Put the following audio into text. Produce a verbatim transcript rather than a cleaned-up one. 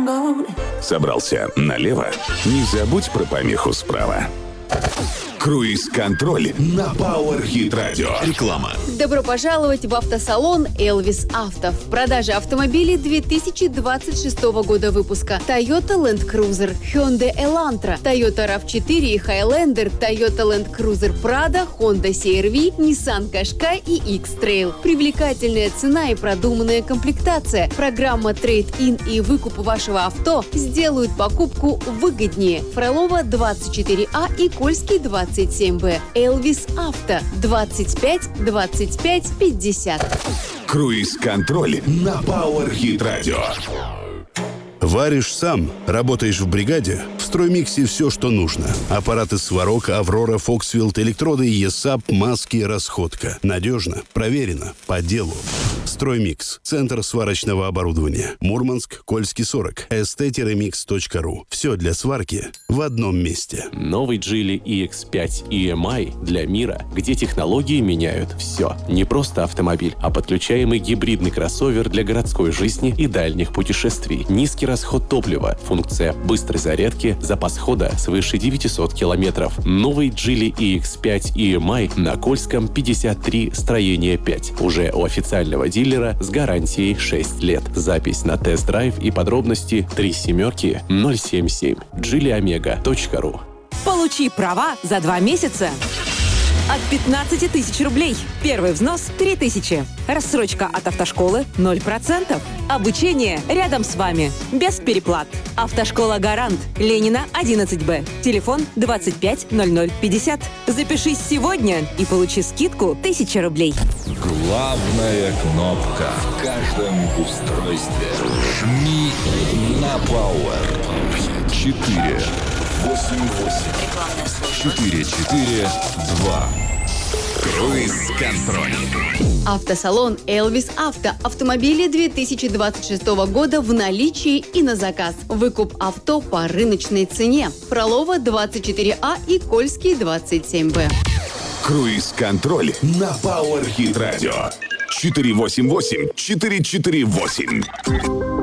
Собрался налево? Не забудь про помеху справа. Круиз-контроль на Power Hit Radio. Реклама. Добро пожаловать в автосалон «Элвис Авто». В продаже автомобилей две тысячи двадцать шестого года выпуска. Toyota Land Cruiser, Hyundai Elantra, Toyota рав четыре и Highlander, Toyota Land Cruiser Prado, Honda си ар ви, Nissan Qashqai и X-Trail. Привлекательная цена и продуманная комплектация. Программа трейд-ин и выкуп вашего авто сделают покупку выгоднее. Фролова двадцать четыре А и Кольский двадцать семь Б. «Элвис Авто» двадцать пять двадцать пять пятьдесят. Круиз-контроль на Power Hit Radio. Варишь сам, работаешь в бригаде? В «Строймиксе» все, что нужно. Аппараты «Сварог», «Аврора», «Фоксвилд», электроды, ЕСАП, маски, расходка. Надежно, проверено, по делу. «Строймикс» — центр сварочного оборудования. Мурманск, Кольский сорок. эс тэ микс точка ру. Все для сварки в одном месте. Новый Geely и икс пять и эм ай для мира, где технологии меняют все. Не просто автомобиль, а подключаемый гибридный кроссовер для городской жизни и дальних путешествий. Низкий расход топлива, функция быстрой зарядки, запас хода свыше девятьсот километров. Новый Geely и икс пять и эм ай на Кольском пятьдесят три, строение пять. Уже у официального дилера с гарантией шесть лет. Запись на тест-драйв и подробности три семерки ноль семь семь. джили омега точка ру. Получи права за два месяца от пятнадцати тысяч рублей. Первый взнос – три тысячи. Рассрочка от автошколы – ноль процентов. Обучение рядом с вами. Без переплат. Автошкола «Гарант». Ленина, одиннадцать Б. Телефон двадцать пять ноль ноль пятьдесят. Запишись сегодня и получи скидку тысяча рублей. Главная кнопка в каждом устройстве. Жми на Power. четыре восемь восемь четыре четыре два. Круиз-контроль. Автосалон «Элвис Авто». Автомобили две тысячи двадцать шестого года в наличии и на заказ. Выкуп авто по рыночной цене. Фролова двадцать четыре А и Кольский двадцать семь Б. Круиз-контроль на Power Hit Radio. четыре восемь восемь четыре четыре восемь.